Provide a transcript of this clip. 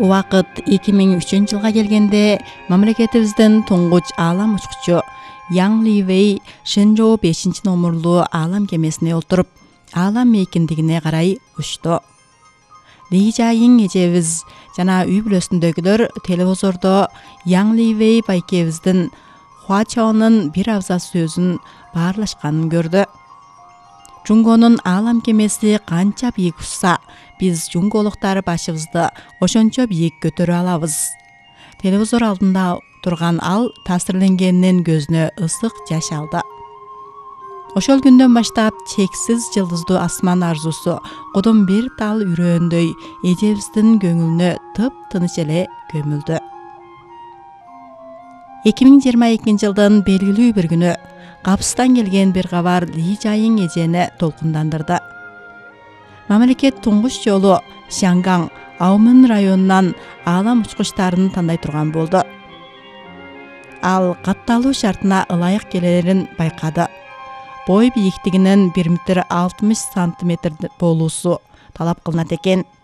Убакыт 2003-жылга келгенде мамлекетибиздин туңгуч аалам учкучу Яң Ли Вэй Шэнжоу 5 номерлуу аалам кемесине олтуруп, аалам мейкиндигине карай учту. Ли Жайың эжебиз жана үй бүлөсүндөгүлөр телевизордо Яң Ли Вэй байкебиздин Хуа Чаонун бир абзац сөзүн баарлашканын көрдү. Жунгонун аалам кемеси канча бийик учса, биз жунголуктар башыбызды ошончо бийик көтөрө алабыз. Телевизор алдында турган ал таасирленгенинен көзүнө ысык жаш алды. Ошол күндөн баштап чексиз жылдыздуу асман арзусу кудум бир тал үрөөндөй эжебиздин көңүлүнө тып-тыныч эле көмүлдү. 2022 жылдын белгилүү бир күнү капыстан келген бир кабар Ли Жайың эжени толкундандырды. Мамлекет туңгуч жолу Шангаң, Аумын районунан аалам учкучтарын тандай турган болду. Ал катталуу шартына ылайык келерин байкады. Бой бийиктигинин 1,60 м болуусу талап кылынат экен.